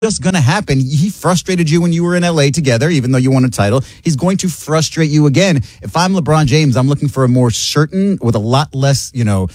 just going to happen. He frustrated you when you were in LA together, even though you won a title. He's going to frustrate you again. If I'm LeBron James, I'm looking for a more certain, with a lot less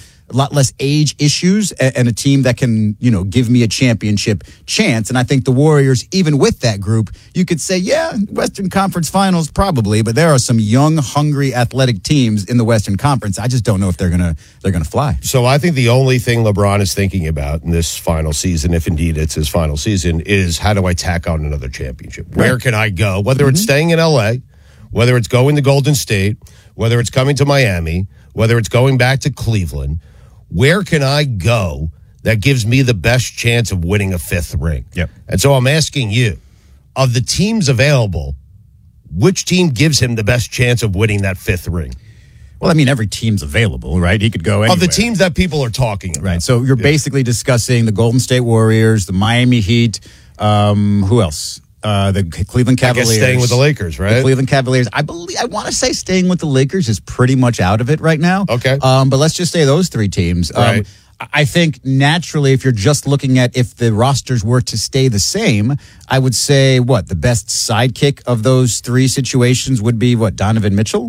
age issues and a team that can, give me a championship chance. And I think the Warriors, even with that group, you could say, yeah, Western Conference Finals probably, but there are some young, hungry, athletic teams in the Western Conference. I just don't know if they're gonna fly. So I think the only thing LeBron is thinking about in this final season, if indeed it's his final season, is how do I tack on another championship? Right. Where can I go? Whether it's staying in LA, whether it's going to Golden State, whether it's coming to Miami, whether it's going back to Cleveland. Where can I go that gives me the best chance of winning a fifth ring? Yep. And so I'm asking you, of the teams available, which team gives him the best chance of winning that fifth ring? Well, I mean, every team's available, right? He could go anywhere. Of the teams that people are talking about. Right. So you're basically discussing the Golden State Warriors, the Miami Heat, who else? The Cleveland Cavaliers. I guess staying with the Lakers, right? The Cleveland Cavaliers. I want to say staying with the Lakers is pretty much out of it right now. Okay. But let's just say those three teams. Right. I think naturally, if you're just looking at if the rosters were to stay the same, I would say the best sidekick of those three situations would be Donovan Mitchell.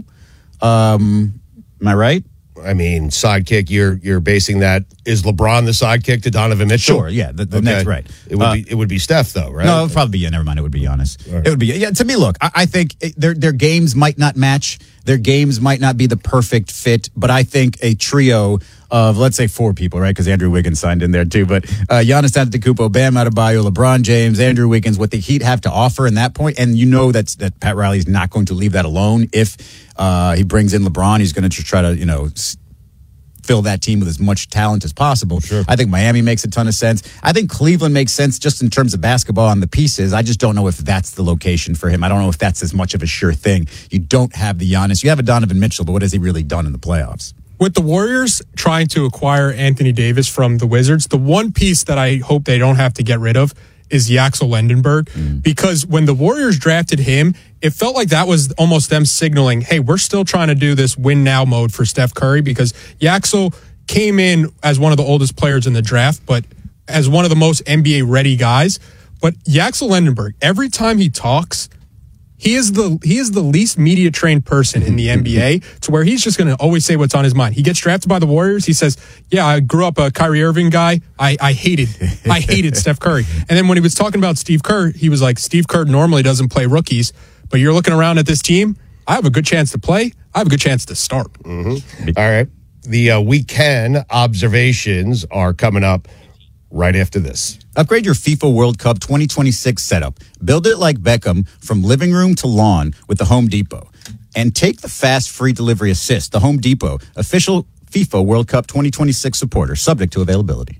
Am I right? I mean, sidekick. You're basing that. Is LeBron the sidekick to Donovan Mitchell? Sure. Yeah. The next right. It would be Steph though, right? No, it would probably be. Never mind. It would be Giannis. Right. It would be. Yeah. To me, look, I think their games might not match. Their games might not be the perfect fit, but I think a trio of, let's say, four people, right? Because Andrew Wiggins signed in there too. But Giannis Antetokounmpo, Bam Adebayo, LeBron James, Andrew Wiggins, what the Heat have to offer in that point, and that Pat Riley is not going to leave that alone. If he brings in LeBron, he's going to try to fill that team with as much talent as possible. Sure. I think Miami makes a ton of sense. I think Cleveland makes sense just in terms of basketball and the pieces. I just don't know if that's the location for him. I don't know if that's as much of a sure thing. You don't have the Giannis. You have a Donovan Mitchell, but what has he really done in the playoffs? With the Warriors trying to acquire Anthony Davis from the Wizards, the one piece that I hope they don't have to get rid of is Yaxel Lendenberg, because when the Warriors drafted him, it felt like that was almost them signaling, hey, we're still trying to do this win now mode for Steph Curry, because Yaxel came in as one of the oldest players in the draft, but as one of the most NBA ready guys. But Yaxel Lendenberg, every time he talks, he is the least media trained person in the NBA, to where he's just going to always say what's on his mind. He gets drafted by the Warriors. He says, yeah, I grew up a Kyrie Irving guy. I hated Steph Curry. And then when he was talking about Steve Kerr, he was like, Steve Kerr normally doesn't play rookies, but you're looking around at this team. I have a good chance to play. I have a good chance to start. Mm-hmm. All right. The weekend observations are coming up right after this. Upgrade your FIFA World Cup 2026 setup. Build it like Beckham from living room to lawn with the Home Depot. And take the fast free delivery assist. The Home Depot, official FIFA World Cup 2026 supporter, subject to availability.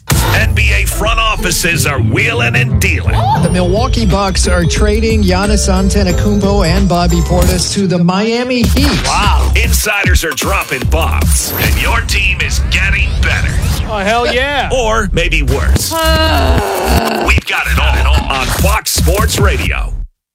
NBA front offices are wheeling and dealing. The Milwaukee Bucks are trading Giannis Antetokounmpo and Bobby Portis to the Miami Heat. Wow. Insiders are dropping bombs, and your team is getting better. Oh, hell yeah. Or maybe worse. We've got it all on Fox Sports Radio.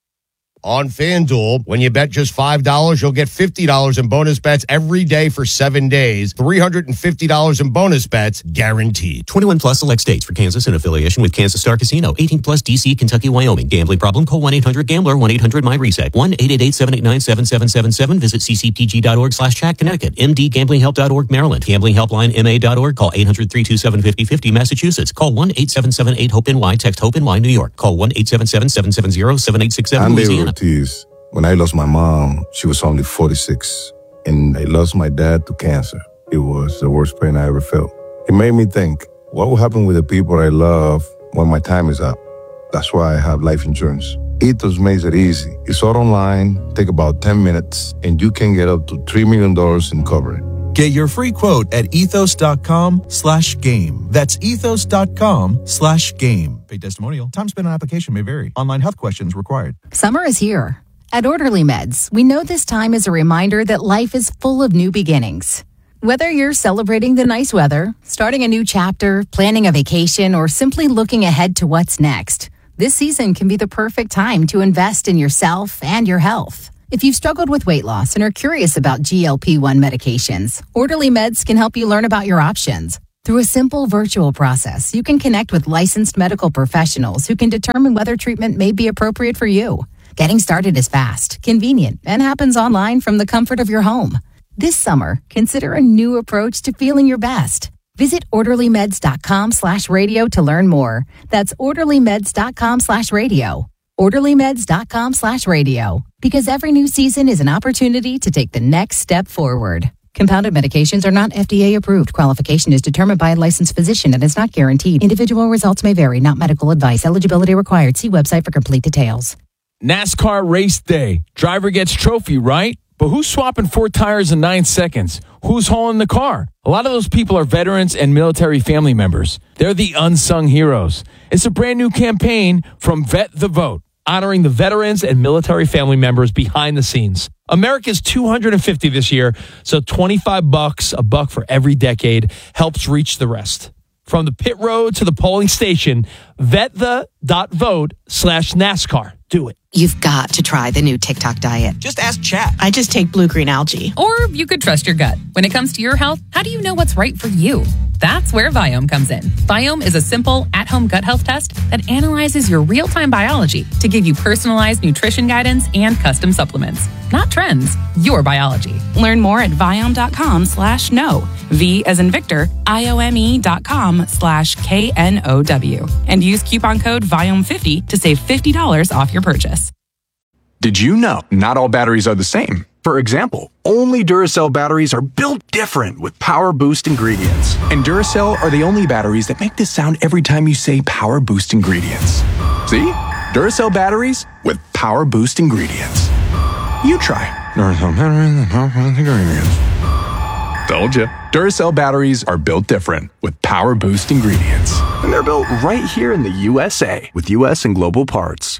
On FanDuel, when you bet just $5, you'll get $50 in bonus bets every day for 7 days. $350 in bonus bets guaranteed. 21 plus select states. For Kansas in affiliation with Kansas Star Casino. 18 plus DC, Kentucky, Wyoming. Gambling problem? Call 1-800-GAMBLER. 1-800-MyReset. 1-888-789-7777. Visit ccpg.org/chat. Connecticut. mdgamblinghelp.org. Maryland. Gamblinghelpline.ma.org. Call 800-327-5050. Massachusetts. Call 1-877-8-HOPE-NY. Text HOPE-NY. New York. Call 1-877-770-7867. Louisiana. When I lost my mom, she was only 46. And I lost my dad to cancer. It was the worst pain I ever felt. It made me think, what will happen with the people I love when my time is up? That's why I have life insurance. Ethos makes it easy. It's all online, take about 10 minutes, and you can get up to $3 million in coverage. Get your free quote at ethos.com/game. That's ethos.com/game. Paid testimonial. Time spent on application may vary. Online health questions required. Summer is here. At Orderly Meds, we know this time is a reminder that life is full of new beginnings. Whether you're celebrating the nice weather, starting a new chapter, planning a vacation, or simply looking ahead to what's next, this season can be the perfect time to invest in yourself and your health. If you've struggled with weight loss and are curious about GLP-1 medications, Orderly Meds can help you learn about your options. Through a simple virtual process, you can connect with licensed medical professionals who can determine whether treatment may be appropriate for you. Getting started is fast, convenient, and happens online from the comfort of your home. This summer, consider a new approach to feeling your best. Visit orderlymeds.com/radio to learn more. That's orderlymeds.com/radio. orderlymeds.com/radio. Because every new season is an opportunity to take the next step forward. Compounded medications are not FDA approved. Qualification is determined by a licensed physician and is not guaranteed. Individual results may vary, not medical advice. Eligibility required. See website for complete details. NASCAR race day. Driver gets trophy, right? But who's swapping 4 tires in 9 seconds? Who's hauling the car? A lot of those people are veterans and military family members. They're the unsung heroes. It's a brand new campaign from Vet the Vote, honoring the veterans and military family members behind the scenes. America's 250 this year, so $25, $1 for every decade, helps reach the rest. From the pit road to the polling station, VetThe.vote/NASCAR. Do it. You've got to try the new TikTok diet. Just ask Chat. I just take blue-green algae. Or you could trust your gut. When it comes to your health, how do you know what's right for you? That's where Viome comes in. Viome is a simple, at-home gut health test that analyzes your real-time biology to give you personalized nutrition guidance and custom supplements. Not trends, your biology. Learn more at Viome.com/know. V as in Victor, IOME.com/KNOW. And use coupon code Viome50 to save $50 off your purchase. Did you know not all batteries are the same? For example, only Duracell batteries are built different with Power Boost ingredients. And Duracell are the only batteries that make this sound every time you say Power Boost ingredients. See? Duracell batteries with Power Boost ingredients. You try. Duracell batteries with Power Boost ingredients. Told you. Duracell batteries are built different with Power Boost ingredients. And they're built right here in the USA with US and global parts.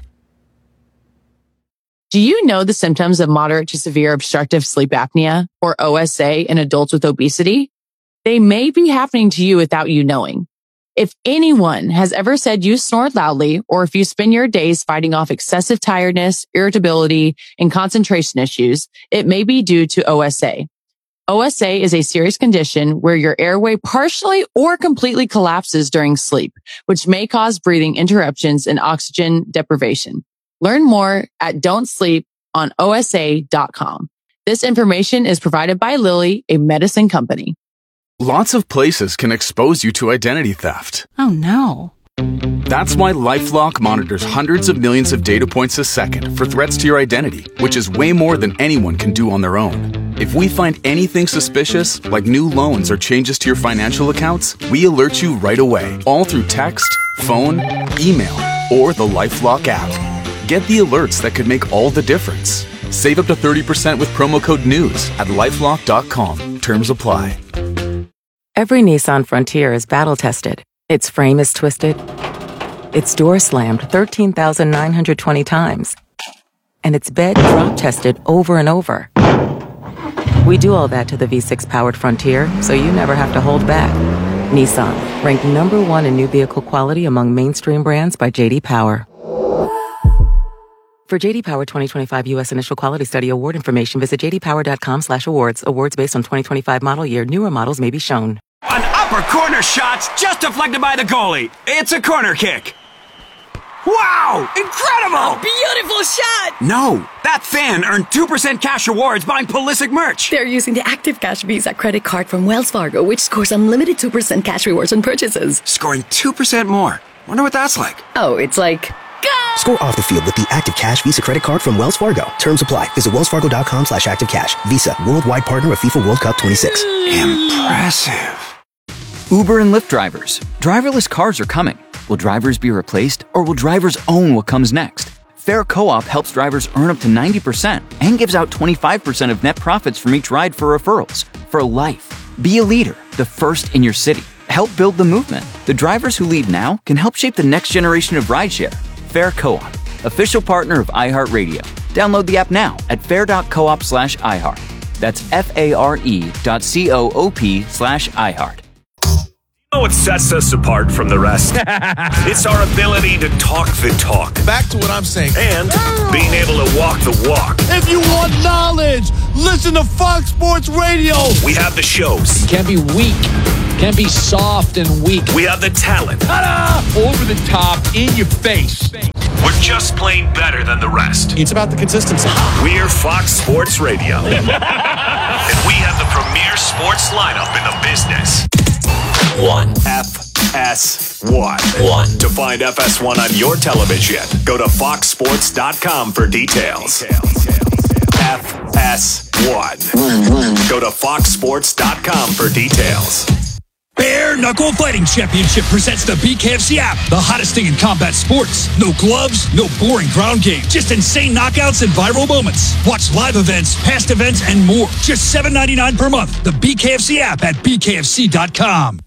Do you know the symptoms of moderate to severe obstructive sleep apnea, or OSA, in adults with obesity? They may be happening to you without you knowing. If anyone has ever said you snore loudly, or if you spend your days fighting off excessive tiredness, irritability, and concentration issues, it may be due to OSA. OSA is a serious condition where your airway partially or completely collapses during sleep, which may cause breathing interruptions and oxygen deprivation. Learn more at don'tsleeponosa.com. This information is provided by Lilly, a medicine company. Lots of places can expose you to identity theft. Oh no. That's why LifeLock monitors hundreds of millions of data points a second for threats to your identity, which is way more than anyone can do on their own. If we find anything suspicious, like new loans or changes to your financial accounts, we alert you right away, all through text, phone, email, or the LifeLock app. Get the alerts that could make all the difference. Save up to 30% with promo code NEWS at LifeLock.com. Terms apply. Every Nissan Frontier is battle-tested. Its frame is twisted. Its door slammed 13,920 times. And its bed drop-tested over and over. We do all that to the V6-powered Frontier, so you never have to hold back. Nissan, ranked #1 in new vehicle quality among mainstream brands by J.D. Power. For J.D. Power 2025 U.S. Initial Quality Study award information, visit jdpower.com/awards. Awards based on 2025 model year. Newer models may be shown. An upper corner shot's just deflected by the goalie. It's a corner kick. Wow! Incredible! A beautiful shot! No, that fan earned 2% cash rewards buying Pulisic merch. They're using the Active Cash Visa credit card from Wells Fargo, which scores unlimited 2% cash rewards on purchases. Scoring 2% more. Wonder what that's like. Oh, it's like... Score off the field with the Active Cash Visa credit card from Wells Fargo. Terms apply. Visit wellsfargo.com/activecash. Visa, worldwide partner of FIFA World Cup 26. Impressive. Uber and Lyft drivers. Driverless cars are coming. Will drivers be replaced, or will drivers own what comes next? Fair Co-op helps drivers earn up to 90% and gives out 25% of net profits from each ride for referrals. For life. Be a leader, the first in your city. Help build the movement. The drivers who lead now can help shape the next generation of rideshare. Fair Co-op, official partner of iHeartRadio. Download the app now at fair.coop/iHeart. That's FARE.coop/iHeart. You know what sets us apart from the rest? It's our ability to talk the talk. Back to what I'm saying. And being able to walk the walk. If you want knowledge, listen to Fox Sports Radio. We have the shows. You can't be weak. can be soft and weak. We have the talent. Over the top, in your face. We're just plain better than the rest. It's about the consistency. We're Fox Sports Radio. And we have the premier sports lineup in the business. FS1. To find FS1 on your television, go to foxsports.com for details. FS1. Go to foxsports.com for details. Bare Knuckle Fighting Championship presents the BKFC app, the hottest thing in combat sports. No gloves, no boring ground game, just insane knockouts and viral moments. Watch live events, past events, and more. Just $7.99 per month. The BKFC app at bkfc.com.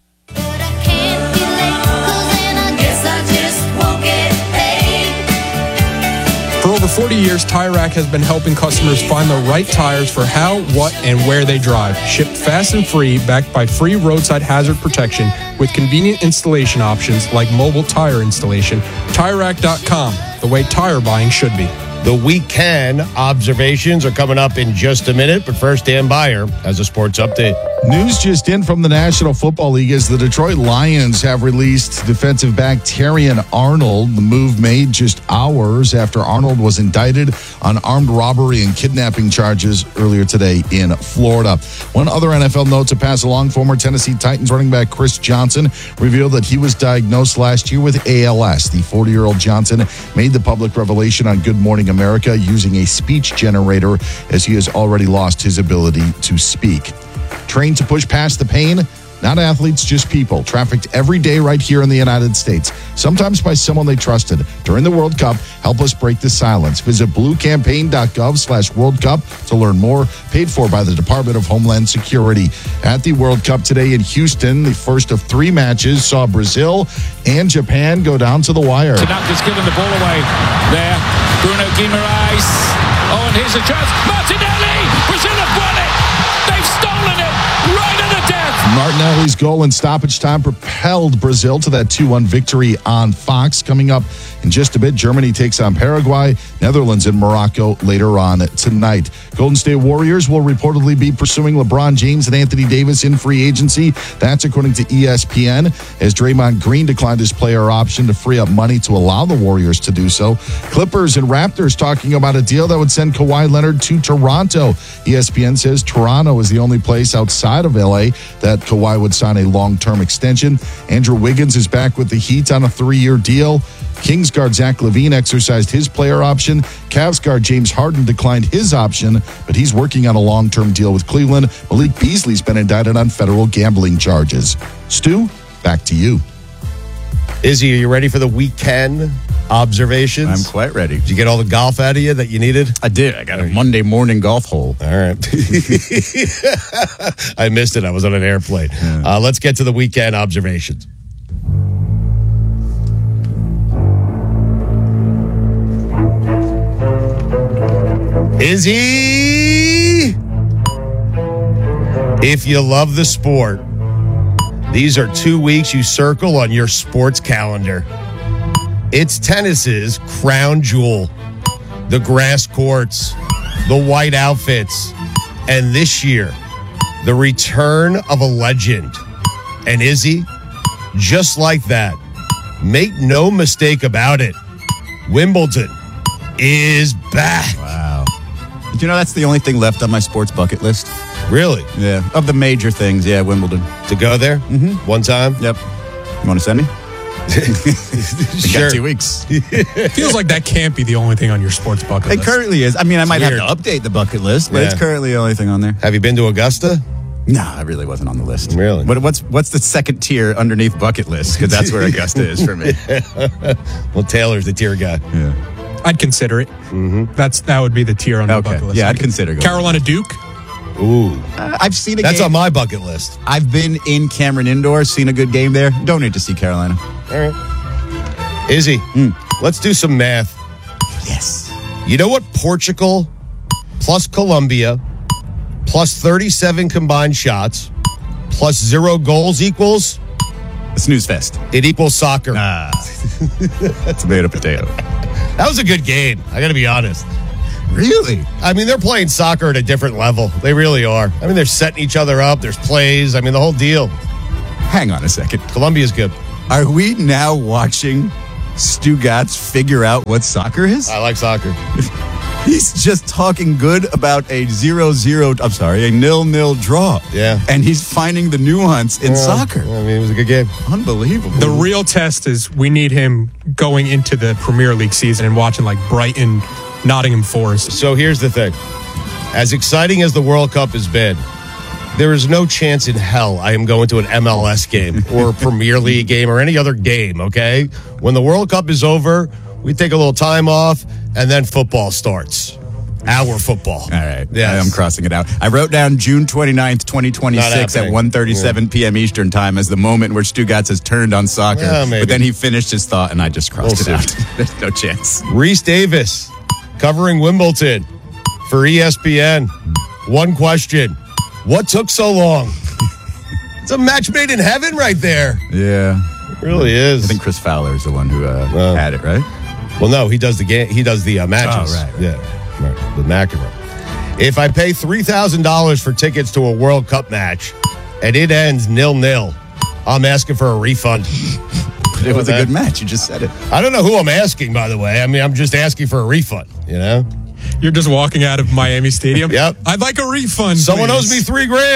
For over 40 years, Tire Rack has been helping customers find the right tires for how, what, and where they drive. Shipped fast and free, backed by free roadside hazard protection with convenient installation options like mobile tire installation. TireRack.com, the way tire buying should be. The weekend observations are coming up in just a minute, but first, Dan Beyer has a sports update. News just in from the National Football League as the Detroit Lions have released defensive back Terrion Arnold. The move made just hours after Arnold was indicted on armed robbery and kidnapping charges earlier today in Florida. One other NFL note to pass along, former Tennessee Titans running back Chris Johnson revealed that he was diagnosed last year with ALS. The 40-year-old Johnson made the public revelation on Good Morning America using a speech generator as he has already lost his ability to speak. Trained to push past the pain, not athletes, just people, trafficked every day right here in the United States, sometimes by someone they trusted. During the World Cup, help us break the silence. Visit bluecampaign.gov/World Cup to learn more, paid for by the Department of Homeland Security. At the World Cup today in Houston, the first of 3 matches saw Brazil and Japan go down to the wire. Tanaka's given the ball away there. Bruno Guimaraes. Oh, and here's a chance. Martinelli! Brazil have won it! They've stolen it! Right at the death! Martinelli's goal in stoppage time propelled Brazil to that 2-1 victory on Fox. Coming up in just a bit, Germany takes on Paraguay, Netherlands and Morocco later on tonight. Golden State Warriors will reportedly be pursuing LeBron James and Anthony Davis in free agency. That's according to ESPN, as Draymond Green declined his player option to free up money to allow the Warriors to do so. Clippers and Raptors talking about a deal that would send Kawhi Leonard to Toronto. ESPN says Toronto is the only place outside of LA that Kawhi would sign a long-term extension. Andrew Wiggins is back with the Heat on a 3-year deal. Kings guard Zach LaVine exercised his player option. Cavs guard James Harden declined his option, but he's working on a long-term deal with Cleveland. Malik Beasley's been indicted on federal gambling charges. Stu, back to you. Izzy, are you ready for the weekend observations? I'm quite ready. Did you get all the golf out of you that you needed? I did. I got a Monday morning golf hole. All right. I missed it. I was on an airplane. Yeah. Let's get to the weekend observations. Izzy, if you love the sport, these are 2 weeks you circle on your sports calendar. It's tennis's crown jewel, the grass courts, the white outfits, and this year, the return of a legend. And Izzy, just like that, make no mistake about it, Wimbledon is back. Wow. You know, that's the only thing left on my sports bucket list. Really? Yeah. Of the major things, yeah, Wimbledon. To go there? Mm-hmm. One time? Yep. You want to send me? Sure. Got 2 weeks. Feels like that can't be the only thing on your sports bucket list. It currently is. I mean, I might have to update the bucket list, but it's currently the only thing on there. Have you been to Augusta? No, I really wasn't on the list. Really? What's the second tier underneath bucket list? Because that's where Augusta is for me. Well, Taylor's the tier guy. Yeah. I'd consider it. Mm-hmm. That would be the tier on the bucket list. Yeah, I'd consider going. Carolina Duke. Ooh. I've seen a That's game. on my bucket list. I've been in Cameron Indoor, seen a good game there. Don't need to see Carolina. All right. Izzy, let's do some math. Yes. You know what Portugal plus Colombia plus 37 combined shots plus 0 goals equals? A snooze fest. It equals soccer. Tomato potato. That was a good game. I got to be honest. Really? I mean, they're playing soccer at a different level. They really are. I mean, they're setting each other up. There's plays. I mean, the whole deal. Hang on a second. Colombia's good. Are we now watching Stu Gatz figure out what soccer is? I like soccer. He's just talking good about a 0-0, I'm sorry, a 0-0 draw. Yeah. And he's finding the nuance in soccer. I mean, it was a good game. Unbelievable. The real test is we need him going into the Premier League season and watching like Brighton, Nottingham Forest. So here's the thing. As exciting as the World Cup has been, there is no chance in hell I am going to an MLS game or a Premier League game or any other game, okay? When the World Cup is over, we take a little time off, and then football starts. Our football. All right. Yes. I'm crossing it out. I wrote down June 29th, 2026 at 1:37 p.m. Eastern Time as the moment where Stu Gatz has turned on soccer. Yeah, maybe. But then he finished his thought, and I just crossed it out. There's no chance. Reese Davis covering Wimbledon for ESPN. One question. What took so long? It's a match made in heaven right there. Yeah. It really is. I think Chris Fowler is the one who had it, right? Well, no, he does the game. He does the matches. Oh, right. Yeah, right. The McEnroe. If I pay $3,000 for tickets to a World Cup match and it ends 0-0, I'm asking for a refund. It was a good match. You just said it. I don't know who I'm asking, by the way. I mean, I'm just asking for a refund. You know, You're just walking out of Miami Stadium. Yep. I'd like a refund. Someone please. owes me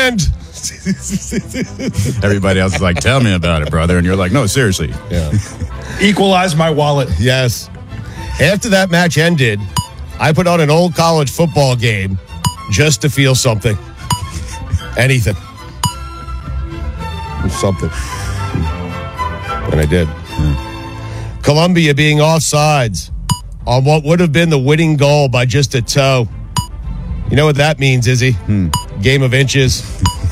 $3,000. Everybody else is like, tell me about it, brother. And you're like, no, seriously. Yeah. Equalize my wallet. Yes. After that match ended, I put on an old college football game just to feel something. Anything. Something. And I did. Colombia being offsides on what would have been the winning goal by just a toe. You know what that means, Izzy? Game of inches.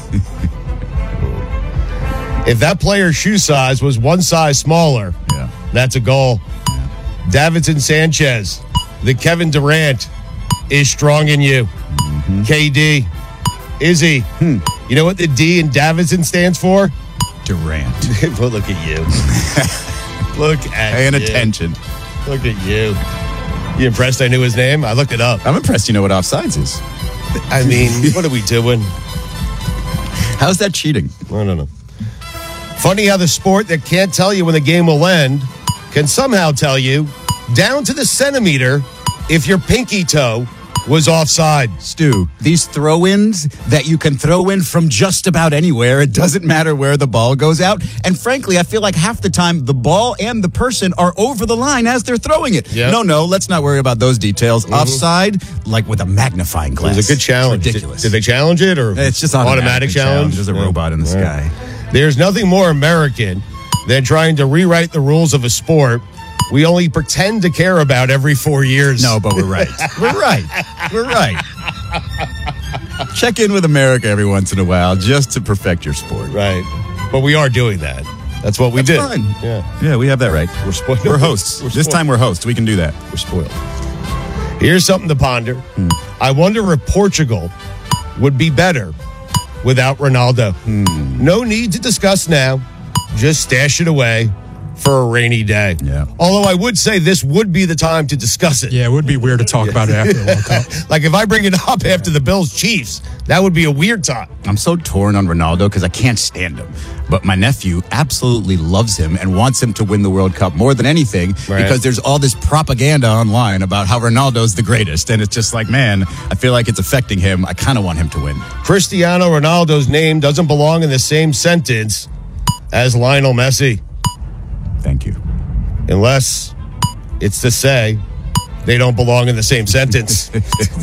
If that player's shoe size was one size smaller, that's a goal. Davinson Sanchez, the Kevin Durant, is strong in you. KD. Izzy, you know what the D in Davinson stands for? Durant. Look at you. Look at Paying you. attention. Look at you. You impressed I knew his name? I looked it up. I'm impressed you know what offsides is. I mean, what are we doing? How's that cheating? I don't know. Funny how the sport that can't tell you when the game will end can somehow tell you down to the centimeter if your pinky toe was offside. Stu, these throw-ins that you can throw in from just about anywhere, it doesn't matter where the ball goes out. And frankly, I feel like half the time the ball and the person are over the line as they're throwing it. Yep. No, let's not worry about those details. Offside, like with a magnifying glass. It was a good challenge. It's ridiculous. Did they challenge it or It's just automatic challenge? There's a robot in the sky. There's nothing more American than trying to rewrite the rules of a sport we only pretend to care about every 4 years. No, but we're right. We're right. We're right. Check in with America every once in a while just to perfect your sport. Right. But we are doing that. That's what we did. Fine. Yeah. Yeah, we have that right. We're spoiled. We're hosts. This time we're hosts. We can do that. We're spoiled. Here's something to ponder. I wonder if Portugal would be better without Ronaldo. No need to discuss now. Just stash it away for a rainy day. Yeah. Although I would say this would be the time to discuss it. Yeah, it would be weird to talk about it after the World Cup. Like if I bring it up after the Bills-Chiefs, that would be a weird time. I'm so torn on Ronaldo because I can't stand him. But my nephew absolutely loves him and wants him to win the World Cup more than anything because there's all this propaganda online about how Ronaldo's the greatest. And it's just like, man, I feel like it's affecting him. I kind of want him to win. Cristiano Ronaldo's name doesn't belong in the same sentence as Lionel Messi. Thank you. Unless it's to say they don't belong in the same sentence.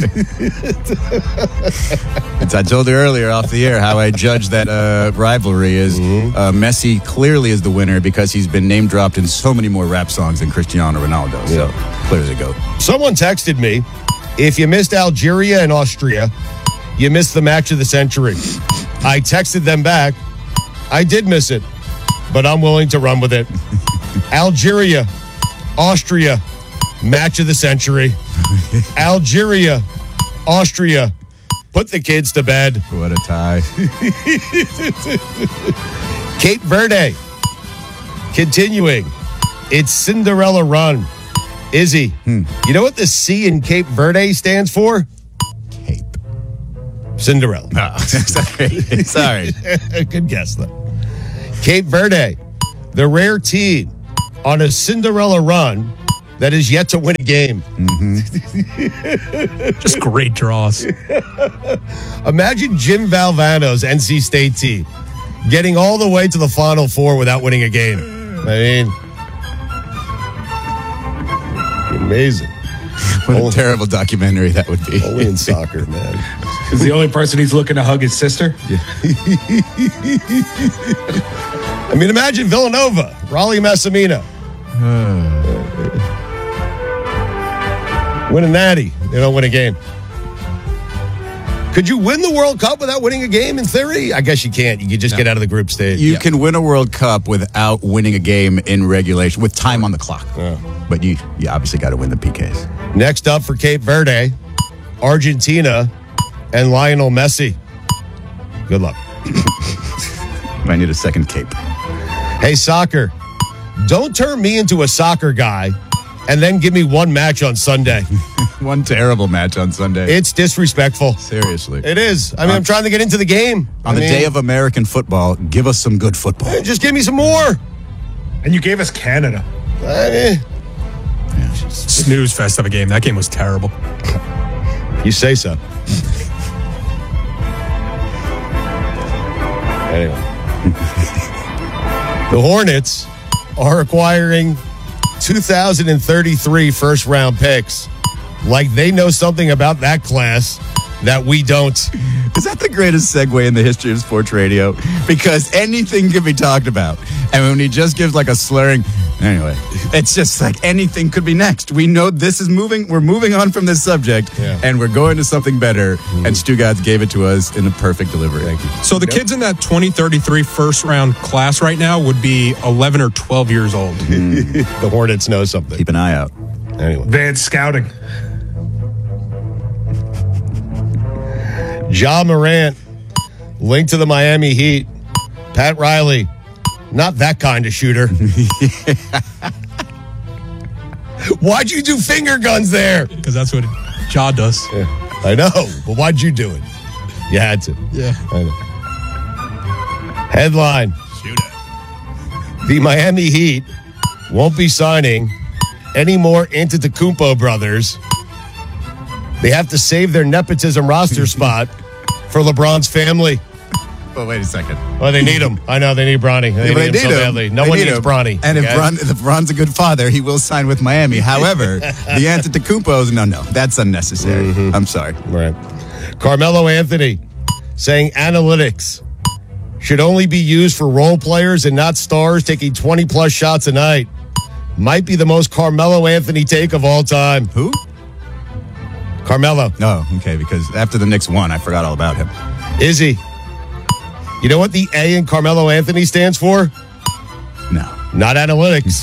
I told you earlier off the air how I judge that rivalry is Messi clearly is the winner because he's been name dropped in so many more rap songs than Cristiano Ronaldo. So clear as it goes. Someone texted me, if you missed Algeria and Austria, you missed the match of the century. I texted them back, I did miss it, but I'm willing to run with it. Algeria, Austria, match of the century. Algeria, Austria, put the kids to bed. What a tie. Cape Verde, continuing its Cinderella run. Izzy, you know what the C in Cape Verde stands for? Cape. Cinderella. Oh, sorry. Good guess, though. Cape Verde, the rare team on a Cinderella run that is yet to win a game. Just great draws. Imagine Jim Valvano's NC State team getting all the way to the Final Four without winning a game. I mean, amazing. What a terrible documentary that would be. Only in soccer, man. Is the only person he's looking to hug his sister? Yeah. I mean, imagine Villanova, Raleigh Massimino. Win a natty. They don't win a game. Could you win the World Cup without winning a game in theory? I guess you can't. You could just get out of the group stage. You can win a World Cup without winning a game in regulation with time on the clock. But you obviously got to win the PKs. Next up for Cape Verde, Argentina and Lionel Messi. Good luck. I need a second cape. Hey, soccer. Don't turn me into a soccer guy and then give me one match on Sunday. One terrible match on Sunday. It's disrespectful. Seriously. It is. I mean, I'm trying to get into the game. On the day of American football, give us some good football. Just give me some more. And you gave us Canada. Snooze fest of a game. That game was terrible. You say so. Anyway. The Hornets are acquiring 2033 first-round picks. Like they know something about that class that we don't. Is that the greatest segue in the history of sports radio? Because anything can be talked about. And when he just gives like a slurring, anyway, it's just like anything could be next. We know this is moving. We're moving on from this subject and we're going to something better. And Stugotz gave it to us in a perfect delivery. Thank you. So the kids in that 2033 first round class right now would be 11 or 12 years old. The Hornets know something. Keep an eye out. Anyway. Advanced scouting. Ja Morant, linked to the Miami Heat. Pat Riley, not that kind of shooter. Why'd you do finger guns there? Because that's what Ja does. Yeah, I know, but why'd you do it? You had to. Yeah. I know. Headline. The Miami Heat won't be signing any more Antetokounmpo brothers. They have to save their nepotism roster spot for LeBron's family. Well, wait a second. Oh, they need him. I know, they need Bronny. They need him so badly. No one needs Bronny. And if Bron's a good father, he will sign with Miami. However, the Antetokounmpos, no, that's unnecessary. I'm sorry. Right. Carmelo Anthony saying analytics should only be used for role players and not stars taking 20-plus shots a night. Might be the most Carmelo Anthony take of all time. Who? Carmelo. Oh, okay, because after the Knicks won, I forgot all about him. Is he? You know what the A in Carmelo Anthony stands for? No. Not analytics.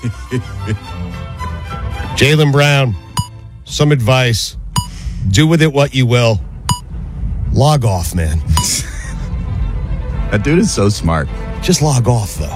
Jaylen Brown, some advice. Do with it what you will. Log off, man. That dude is so smart. Just log off, though.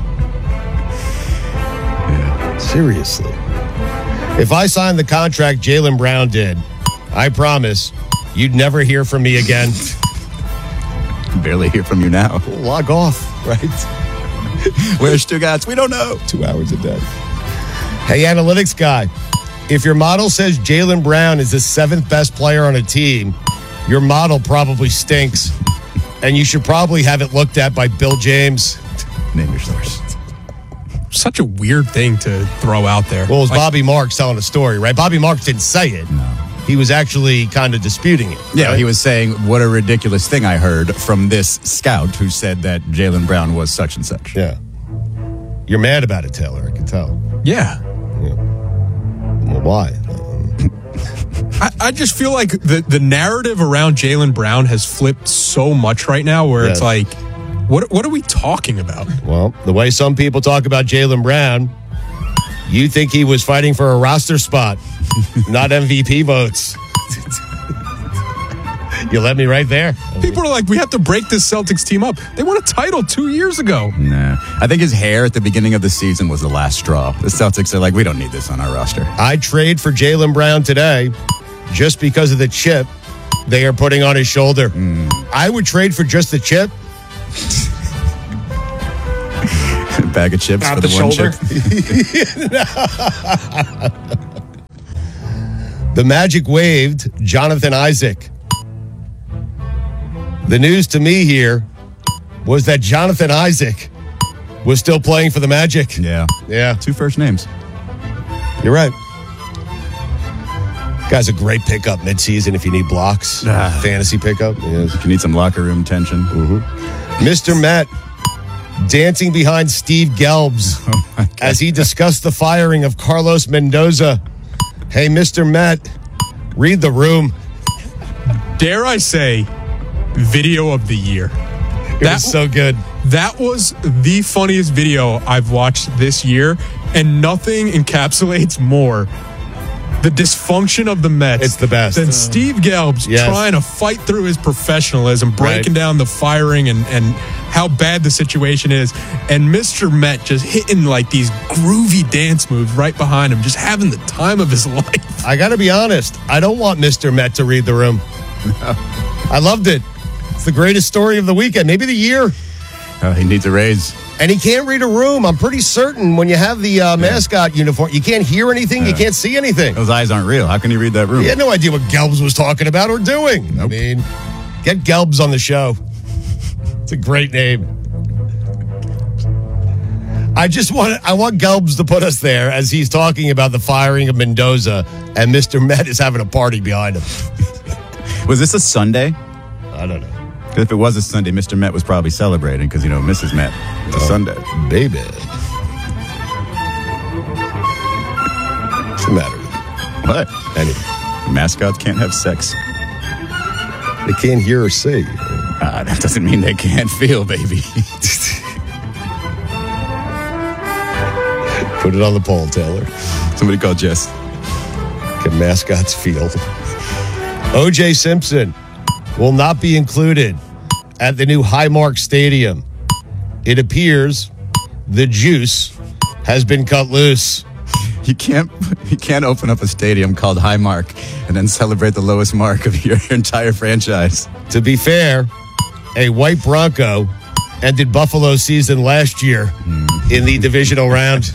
Yeah. Seriously. If I signed the contract Jaylen Brown did, I promise you'd never hear from me again. Barely hear from you now. Log off, right? Where's Stugotz? We don't know. 2 hours a day. Hey, analytics guy, if your model says Jaylen Brown is the 7th best player on a team, your model probably stinks. And you should probably have it looked at by Bill James. Name your source. Such a weird thing to throw out there. Well, it was Bobby Marks telling a story, right? Bobby Marks didn't say it. No. He was actually kind of disputing it. Yeah, right? he was saying, what a ridiculous thing I heard from this scout who said that Jaylen Brown was such and such. Yeah. You're mad about it, Taylor, I can tell. Yeah. Well, why? I just feel like the narrative around Jaylen Brown has flipped so much right now where it's like, what are we talking about? Well, the way some people talk about Jaylen Brown, you think he was fighting for a roster spot, not MVP votes. You let me right there. People are like, we have to break this Celtics team up. They won a title 2 years ago. Nah. I think his hair at the beginning of the season was the last straw. The Celtics are like, we don't need this on our roster. I'd trade for Jaylen Brown today just because of the chip they are putting on his shoulder. I would trade for just the chip. bag of chips Not for the one shoulder. chip. The Magic waived Jonathan Isaac. The news to me here was that Jonathan Isaac was still playing for the Magic. Yeah. Yeah. 2 first names. You're right. Guy's a great pickup midseason if you need blocks. Fantasy pickup. Yes. If you need some locker room tension. Mr. Met dancing behind Steve Gelbs as he discussed the firing of Carlos Mendoza. Hey, Mr. Met, read the room. Dare I say, video of the year. It was so good. That was the funniest video I've watched this year, and nothing encapsulates more the dysfunction of the Mets. It's the best. Than Steve Gelbs trying to fight through his professionalism, breaking down the firing and how bad the situation is, and Mr. Met just hitting like these groovy dance moves right behind him, just having the time of his life. I got to be honest. I don't want Mr. Met to read the room. I loved it. It's the greatest story of the weekend, maybe the year. He needs a raise. And he can't read a room. I'm pretty certain when you have the mascot uniform, you can't hear anything, you can't see anything. Those eyes aren't real. How can you read that room? He had no idea what Gelbs was talking about or doing. Nope. I mean, get Gelbs on the show. It's a great name. I want Gelbs to put us there as he's talking about the firing of Mendoza, and Mr. Met is having a party behind him. Was this a Sunday? I don't know. Because if it was a Sunday, Mr. Met was probably celebrating because, Mrs. Met. It's a Sunday. Baby. What's the matter with you? What? Anyway. Mascots can't have sex. They can't hear or see. That doesn't mean they can't feel, baby. Put it on the poll, Taylor. Somebody call Jess. Can mascots feel? O.J. Simpson will not be included at the new Highmark Stadium. It appears the juice has been cut loose. You can't open up a stadium called Highmark and then celebrate the lowest mark of your entire franchise. To be fair, a white Bronco ended Buffalo's season last year in the divisional round.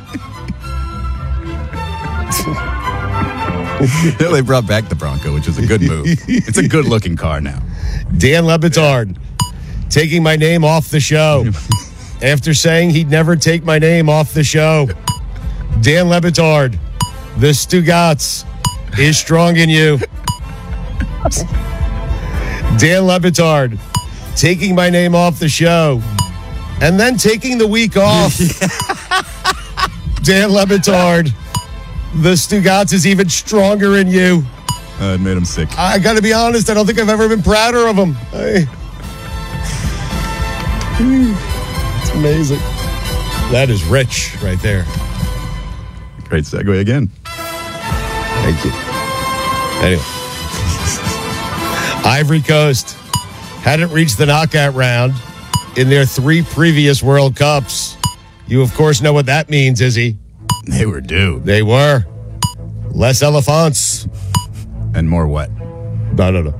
They brought back the Bronco, which was a good move. It's a good-looking car now. Dan Le Batard taking my name off the show after saying he'd never take my name off the show. Dan Le Batard, the Stugats is strong in you. Dan Le Batard taking my name off the show and then taking the week off. Dan Le Batard, the Stugats is even stronger in you. It made him sick. I got to be honest, I don't think I've ever been prouder of him. It's amazing. That is rich right there. Great segue again. Thank you. Anyway. Ivory Coast hadn't reached the knockout round in their 3 previous World Cups. You, of course, know what that means, Izzy. They were due. They were. Less elephants. And more what? No.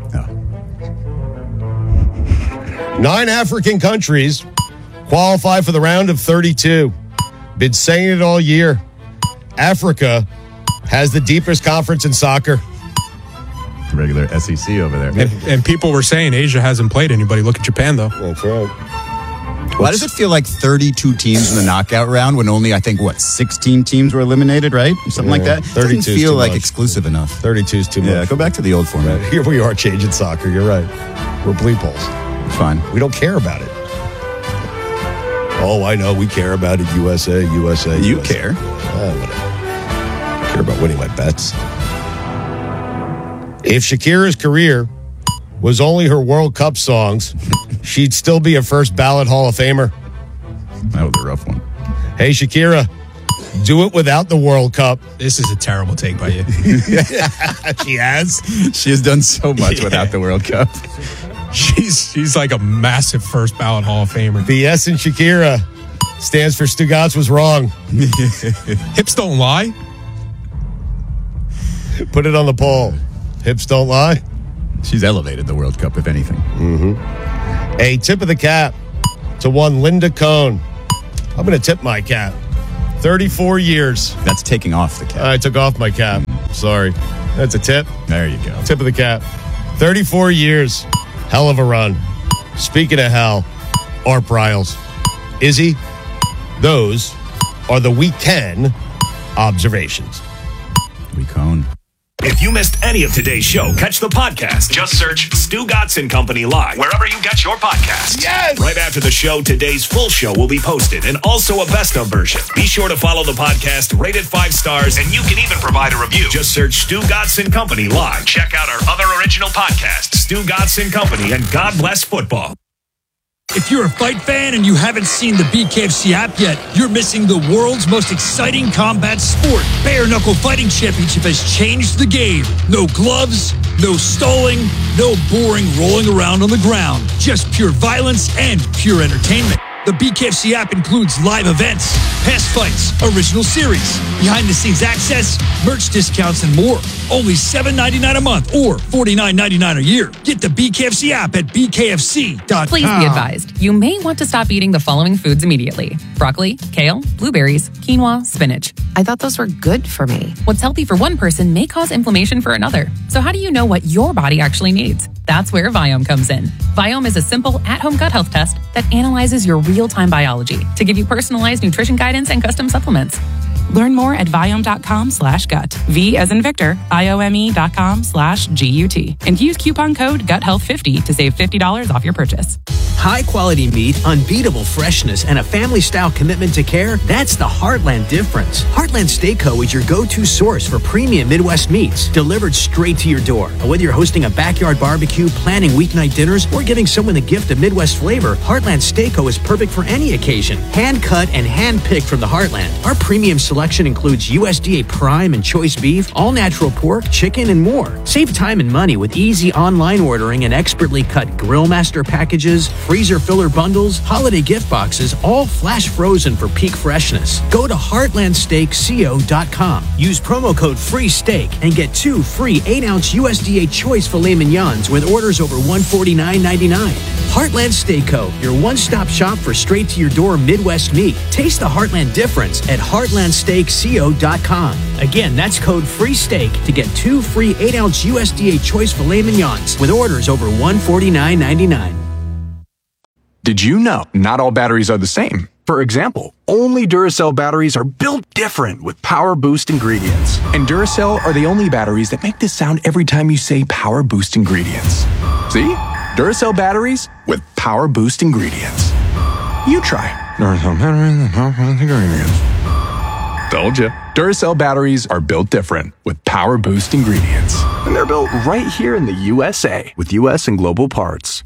9 African countries qualify for the round of 32. Been saying it all year. Africa has the deepest conference in soccer. Regular SEC over there. And people were saying Asia hasn't played anybody. Look at Japan, though. That's right. Why does it feel like 32 teams in the knockout round when only, 16 teams were eliminated, right? Something like that? 32 doesn't feel like exclusive enough. 32 is too much. Yeah, go back to the old format. Here we are changing soccer. You're right. We're bleep holes. It's fine. We don't care about it. Oh, I know. We care about it. USA. You care. Whatever. I care about winning my bets. If Shakira's career was only her World Cup songs, she'd still be a first ballot Hall of Famer. That was a rough one. Hey, Shakira, do it without the World Cup. This is a terrible take by you. She has. She has done so much without the World Cup. She's like a massive first ballot Hall of Famer. The S in Shakira stands for Stugats was wrong. Hips don't lie. Put it on the poll. Hips don't lie. She's elevated the World Cup, if anything. A tip of the cap to one Linda Cohn, I'm going to tip my cap. 34 years. That's taking off the cap. I took off my cap. Sorry. That's a tip. There you go. Tip of the cap. 34 years. Hell of a run. Speaking of hell, Art Briles. Izzy, those are the weekend observations. Weekend. If you missed any of today's show, catch the podcast. Just search Stu Gatz and Company Live wherever you get your podcasts. Yes! Right after the show, today's full show will be posted and also a best of version. Be sure to follow the podcast, rate it 5 stars, and you can even provide a review. Just search Stu Gatz and Company Live. Check out our other original podcasts, Stu Gatz and Company and God Bless Football. If you're a fight fan and you haven't seen the BKFC app yet, you're missing the world's most exciting combat sport. Bare Knuckle Fighting Championship has changed the game. No gloves, no stalling, no boring rolling around on the ground. Just pure violence and pure entertainment. The BKFC app includes live events, past fights, original series, behind-the-scenes access, merch discounts, and more. Only $7.99 a month or $49.99 a year. Get the BKFC app at bkfc.com. Please be advised, you may want to stop eating the following foods immediately. Broccoli, kale, blueberries, quinoa, spinach. I thought those were good for me. What's healthy for one person may cause inflammation for another. So how do you know what your body actually needs? That's where Viome comes in. Viome is a simple at-home gut health test that analyzes your real-time biology to give you personalized nutrition guidance and custom supplements. Learn more at Viome.com/gut. V as in Victor, IOME.com/GUT. And use coupon code GUTHEALTH50 to save $50 off your purchase. High quality meat, unbeatable freshness, and a family style commitment to care. That's the Heartland difference. Heartland Steakco is your go-to source for premium Midwest meats delivered straight to your door. And whether you're hosting a backyard barbecue, planning weeknight dinners, or giving someone the gift of Midwest flavor, Heartland Steakco is perfect for any occasion. Hand cut and hand picked from the Heartland. Our premium selection includes USDA prime and choice beef, all natural pork, chicken, and more. Save time and money with easy online ordering and expertly cut Grill Master packages, freezer filler bundles, holiday gift boxes, all flash frozen for peak freshness. Go to heartlandsteakco.com. Use promo code FREESTEAK and get 2 free 8-ounce USDA choice filet mignons with orders over $149.99. Heartland Steakco, your one-stop shop for straight-to-your-door Midwest meat. Taste the Heartland difference at heartlandsteakco.com. Again, that's code FREESTEAK to get 2 free 8-ounce USDA choice filet mignons with orders over $149.99. Did you know not all batteries are the same? For example, only Duracell batteries are built different with Power Boost ingredients. And Duracell are the only batteries that make this sound every time you say Power Boost ingredients. See? Duracell batteries with Power Boost ingredients. You try Duracell batteries with Power Boost ingredients. Told you. Duracell batteries are built different with Power Boost ingredients. And they're built right here in the USA with US and global parts.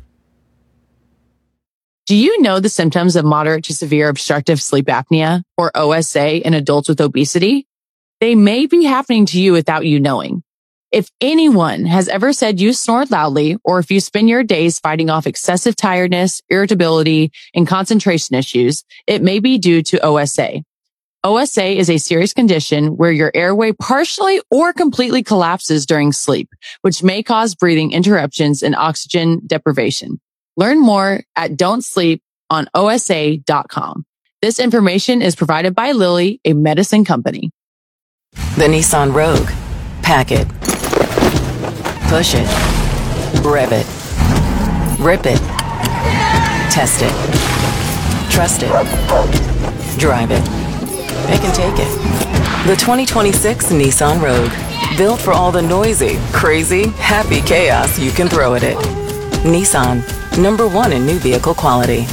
Do you know the symptoms of moderate to severe obstructive sleep apnea, or OSA, in adults with obesity? They may be happening to you without you knowing. If anyone has ever said you snore loudly, or if you spend your days fighting off excessive tiredness, irritability, and concentration issues, it may be due to OSA. OSA is a serious condition where your airway partially or completely collapses during sleep, which may cause breathing interruptions and oxygen deprivation. Learn more at don'tsleeponosa.com. This information is provided by Lilly, a medicine company. The Nissan Rogue. Pack it. Push it. Rev it. Rip it. Test it. Trust it. Drive it. They can take it. The 2026 Nissan Rogue. Built for all the noisy, crazy, happy chaos you can throw at it. Nissan. #1 in new vehicle quality.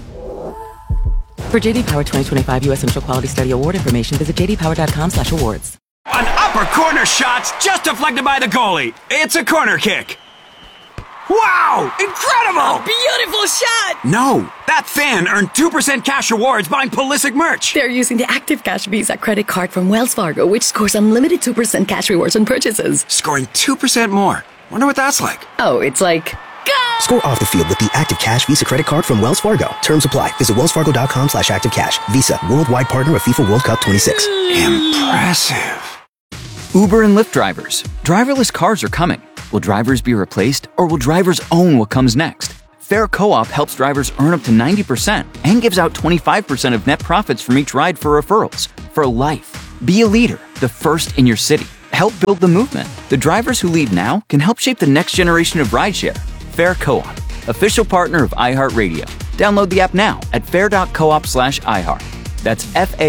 For JD Power 2025 U.S. Central Quality Study Award information, visit jdpower.com/awards. An upper corner shot's just deflected by the goalie. It's a corner kick. Wow! Incredible! Beautiful shot! No, that fan earned 2% cash rewards buying Pulisic merch. They're using the Active Cash Visa credit card from Wells Fargo, which scores unlimited 2% cash rewards on purchases. Scoring 2% more. Wonder what that's like. Oh, it's like... Score off the field with the Active Cash Visa credit card from Wells Fargo. Terms apply. Visit wellsfargo.com/activecash. Visa, worldwide partner of FIFA World Cup 26. Impressive. Uber and Lyft drivers. Driverless cars are coming. Will drivers be replaced, or will drivers own what comes next? Fair Co-op helps drivers earn up to 90% and gives out 25% of net profits from each ride for referrals. For life. Be a leader, the first in your city. Help build the movement. The drivers who lead now can help shape the next generation of rideshare. Fair Co-op, official partner of iHeartRadio. Download the app now at fair.coop/iHeart. That's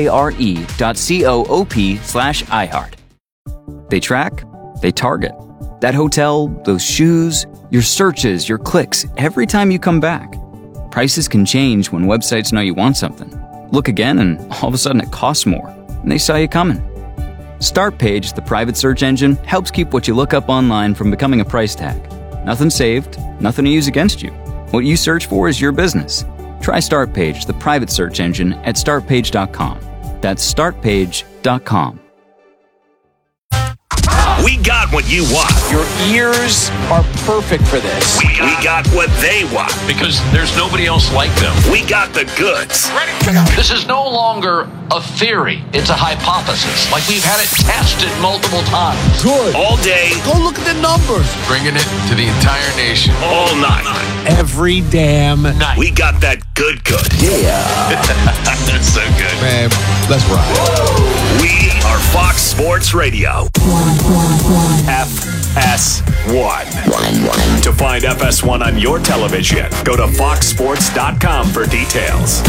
FARE.coop/iHeart. They track, they target. That hotel, those shoes, your searches, your clicks, every time you come back. Prices can change when websites know you want something. Look again and all of a sudden it costs more, and they saw you coming. Startpage, the private search engine, helps keep what you look up online from becoming a price tag. Nothing saved, nothing to use against you. What you search for is your business. Try Startpage, the private search engine, at startpage.com. That's startpage.com. We got what you want. Your ears are perfect for this. We got what they want. Because there's nobody else like them. We got the goods. This is no longer a theory. It's a hypothesis. Like we've had it tested multiple times. Good. All day. Go look at the numbers. Bringing it to the entire nation. All night. Every damn night. We got that good. Yeah. That's so good. Man, let's ride. We are Fox Sports Radio. FS1. To find FS1 on your television, go to foxsports.com for details.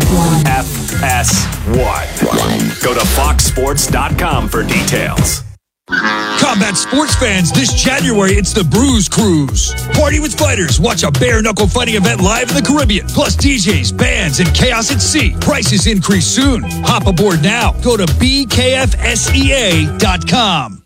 FS1. Go to foxsports.com for details. Combat sports fans, this January it's the Bruise Cruise. Party with fighters, watch a bare-knuckle fighting event live in the Caribbean. Plus DJs, bands, and chaos at sea. Prices increase soon. Hop aboard now. Go to bkfsea.com.